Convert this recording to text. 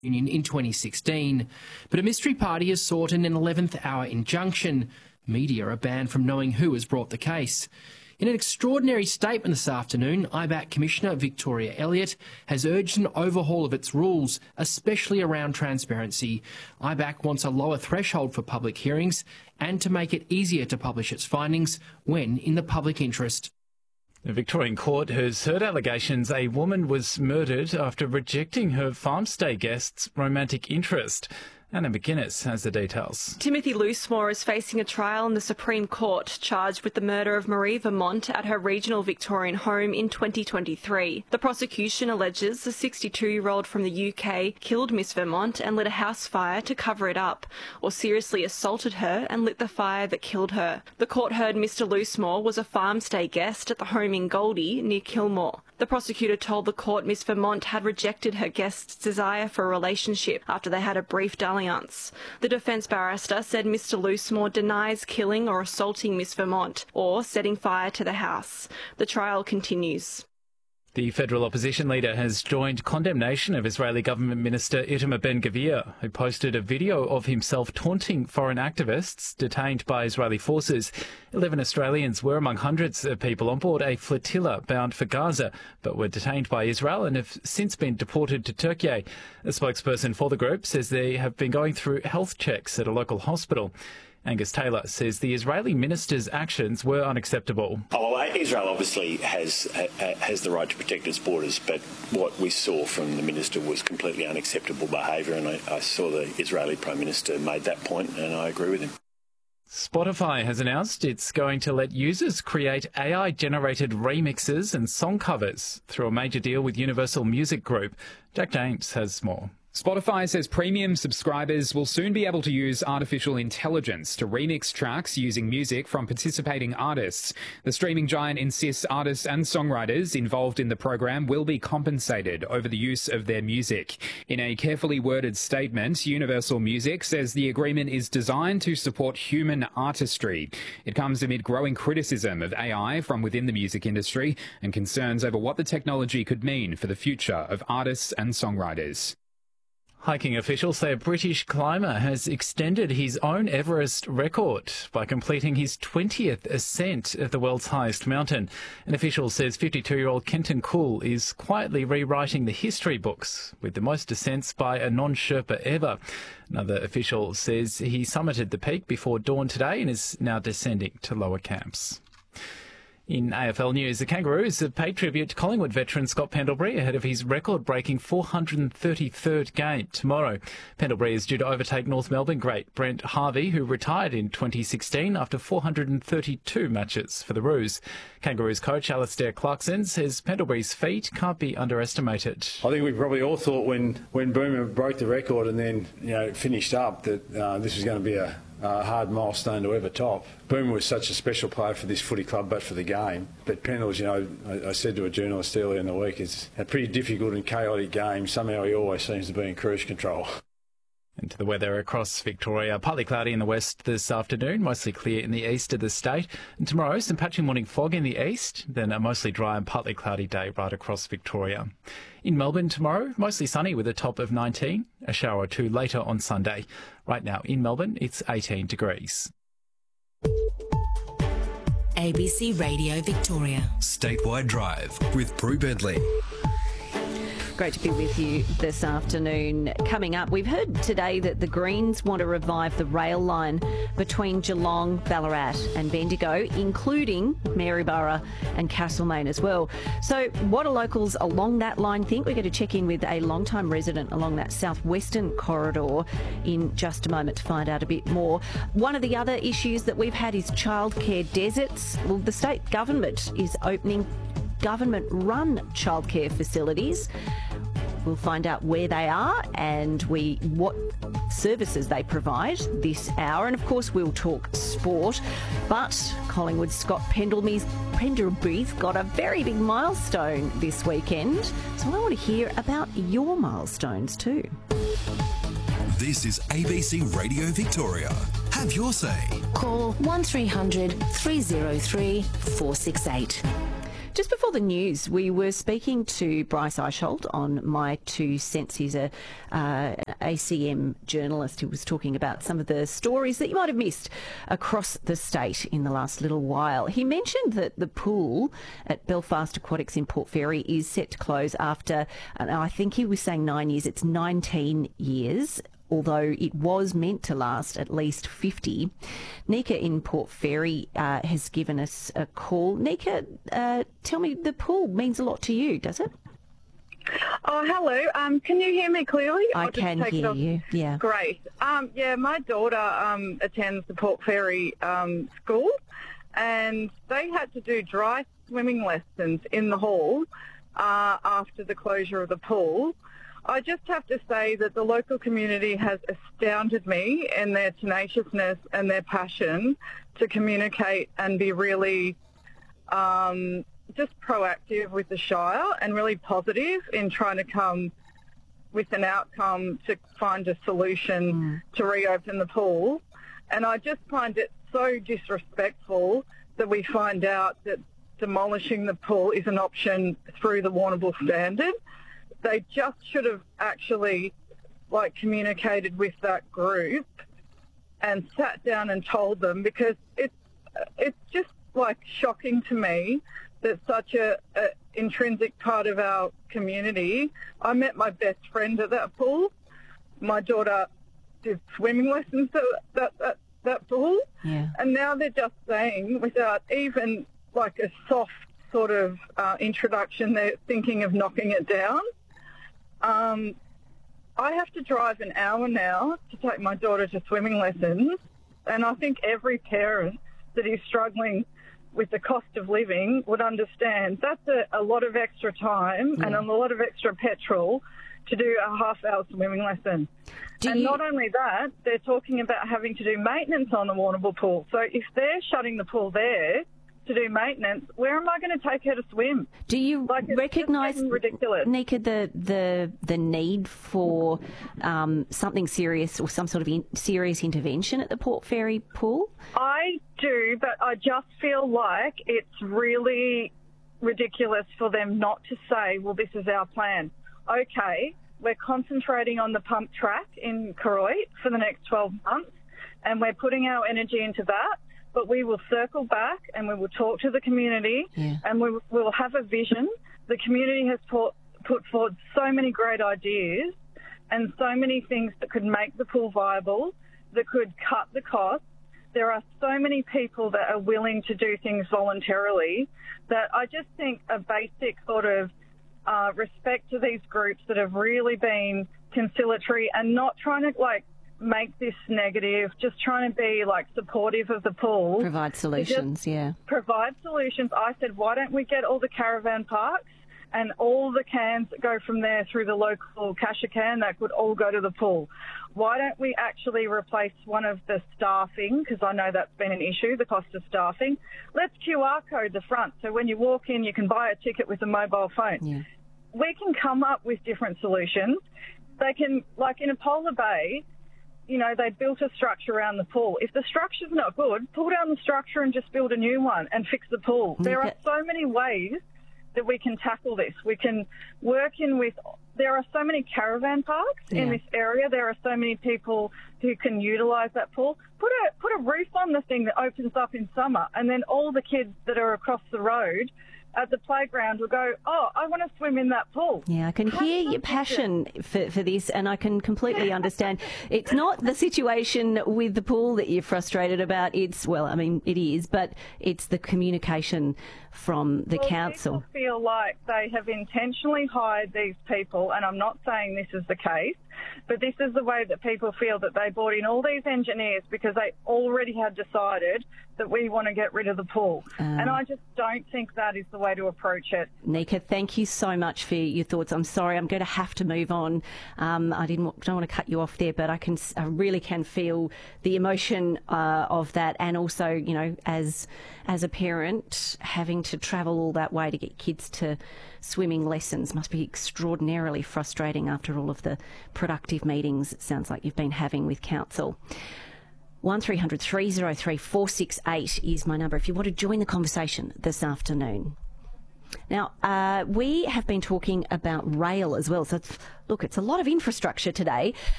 Union in 2016. But a mystery party has sought an 11th hour injunction. Media are banned from knowing who has brought the case. In an extraordinary statement this afternoon, IBAC Commissioner Victoria Elliott has urged an overhaul of its rules, especially around transparency. IBAC wants a lower threshold for public hearings and to make it easier to publish its findings when in the public interest. The Victorian court has heard allegations a woman was murdered after rejecting her farmstay guest's romantic interest. Anna McGuinness has the details. Timothy Loosemore is facing a trial in the Supreme Court, charged with the murder of Marie Vermont at her regional Victorian home in 2023. The prosecution alleges the 62-year-old from the UK killed Miss Vermont and lit a house fire to cover it up, or seriously assaulted her and lit the fire that killed her. The court heard Mr Loosemore was a farmstay guest at the home in Goldie, near Kilmore. The prosecutor told the court Miss Vermont had rejected her guest's desire for a relationship after they had a brief dalliance. The defence barrister said Mr Loosemore denies killing or assaulting Miss Vermont or setting fire to the house. The trial continues. The federal opposition leader has joined condemnation of Israeli government minister Itamar Ben-Gvir, who posted a video of himself taunting foreign activists detained by Israeli forces. 11 Australians were among hundreds of people on board a flotilla bound for Gaza, but were detained by Israel and have since been deported to Turkey. A spokesperson for the group says they have been going through health checks at a local hospital. Angus Taylor says the Israeli minister's actions were unacceptable. Israel obviously has the right to protect its borders, but what we saw from the minister was completely unacceptable behaviour, and I saw the Israeli Prime Minister made that point, and I agree with him. Spotify has announced it's going to let users create AI-generated remixes and song covers through a major deal with Universal Music Group. Jack James has more. Spotify says premium subscribers will soon be able to use artificial intelligence to remix tracks using music from participating artists. The streaming giant insists artists and songwriters involved in the program will be compensated over the use of their music. In a carefully worded statement, Universal Music says the agreement is designed to support human artistry. It comes amid growing criticism of AI from within the music industry and concerns over what the technology could mean for the future of artists and songwriters. Hiking officials say a British climber has extended his own Everest record by completing his 20th ascent of the world's highest mountain. An official says 52-year-old Kenton Cool is quietly rewriting the history books with the most ascents by a non-Sherpa ever. Another official says he summited the peak before dawn today and is now descending to lower camps. In AFL news, the Kangaroos have paid tribute to Collingwood veteran Scott Pendlebury ahead of his record-breaking 433rd game tomorrow. Pendlebury is due to overtake North Melbourne great Brent Harvey, who retired in 2016 after 432 matches for the Roos. Kangaroos coach Alistair Clarkson says Pendlebury's feat can't be underestimated. I think we probably all thought when Boomer broke the record and then finished up that this was going to be a hard milestone to ever top. Boomer was such a special player for this footy club, but for the game. But Pendles, I said to a journalist earlier in the week, it's a pretty difficult and chaotic game. Somehow he always seems to be in cruise control. And to the weather across Victoria, partly cloudy in the west this afternoon, mostly clear in the east of the state. And tomorrow, some patchy morning fog in the east, then a mostly dry and partly cloudy day right across Victoria. In Melbourne tomorrow, mostly sunny with a top of 19, a shower or two later on Sunday. Right now in Melbourne, it's 18 degrees. ABC Radio Victoria. Statewide Drive with Prue Bentley. Great to be with you this afternoon. Coming up, we've heard today that the Greens want to revive the rail line between Geelong, Ballarat and Bendigo, including Maryborough and Castlemaine as well. So what do locals along that line think? We're going to check in with a long-time resident along that southwestern corridor in just a moment to find out a bit more. One of the other issues that we've had is childcare deserts. Well, the state government is opening government-run childcare facilities. We'll find out where they are and what services they provide this hour. And, of course, we'll talk sport. But Collingwood's Scott Pendlebury's got a very big milestone this weekend. So I want to hear about your milestones too. This is ABC Radio Victoria. Have your say. Call 1300 303 468. Just before the news, we were speaking to Bryce Eichhold on My 2 Cents. He's a ACM journalist who was talking about some of the stories that you might have missed across the state in the last little while. He mentioned that the pool at Belfast Aquatics in Port Fairy is set to close after, and I think he was saying 9 years, it's 19 years. Although it was meant to last at least 50. Nika in Port Fairy has given us a call. Nika, tell me, the pool means a lot to you, does it? Oh, hello. Can you hear me clearly? I can hear you, yeah. Great. Yeah, my daughter attends the Port Fairy school, and they had to do dry swimming lessons in the hall after the closure of the pool. I just have to say that the local community has astounded me in their tenaciousness and their passion to communicate and be really just proactive with the Shire and really positive in trying to come with an outcome to find a solution to reopen the pool. And I just find it so disrespectful that we find out that demolishing the pool is an option through the Warrnambool Standard. They just should have actually, communicated with that group and sat down and told them, because it's just, shocking to me that such a intrinsic part of our community. I met my best friend at that pool. My daughter did swimming lessons at that pool. Yeah. And now they're just saying, without even, a soft sort of introduction, they're thinking of knocking it down. I have to drive an hour now to take my daughter to swimming lessons, and I think every parent that is struggling with the cost of living would understand that's a lot of extra time and a lot of extra petrol to do a half-hour swimming lesson. Not only that, they're talking about having to do maintenance on the Warrnambool pool. So if they're shutting the pool there to do maintenance, where am I going to take her to swim? Do you recognise, ridiculous, Nika, the need for something serious or some sort of serious intervention at the Port Fairy pool? I do, but I just feel like it's really ridiculous for them not to say, well, this is our plan. Okay, we're concentrating on the pump track in Koroit for the next 12 months, and we're putting our energy into that. But we will circle back and we will talk to the community and we will have a vision. The community has put forward so many great ideas and so many things that could make the pool viable, that could cut the cost. There are so many people that are willing to do things voluntarily that I just think a basic sort of respect to these groups that have really been conciliatory and not trying to, make this negative, just trying to be supportive of the pool. Provide solutions, Provide solutions. I said, why don't we get all the caravan parks and all the cans that go from there through the local Cassia can that could all go to the pool? Why don't we actually replace one of the staffing, because I know that's been an issue, the cost of staffing. Let's QR code the front so when you walk in you can buy a ticket with a mobile phone. Yeah. We can come up with different solutions. They can, in a Polar Bay, they built a structure around the pool. If the structure's not good, pull down the structure and just build a new one and fix the pool. There are so many ways that we can tackle this. We can work there are so many caravan parks in this area. There are so many people who can utilise that pool. Put a roof on the thing that opens up in summer, and then all the kids that are across the road at the playground will go, oh, I want to swim in that pool. Yeah, I can hear your passion for this, and I can completely understand. It's not the situation with the pool that you're frustrated about. It is, but it's the communication from the council. People feel like they have intentionally hired these people, and I'm not saying this is the case, but this is the way that people feel, that they brought in all these engineers because they already had decided that we want to get rid of the pool. And I just don't think that is the way to approach it. Nika, thank you so much for your thoughts. I'm sorry, I'm going to have to move on. I don't want to cut you off there, but I really can feel the emotion of that, and also, as a parent, having to travel all that way to get kids to swimming lessons must be extraordinarily frustrating after all of the productive meetings it sounds like you've been having with council. 1300 303 468 is my number if you want to join the conversation this afternoon. Now, we have been talking about rail as well. So, it's a lot of infrastructure today.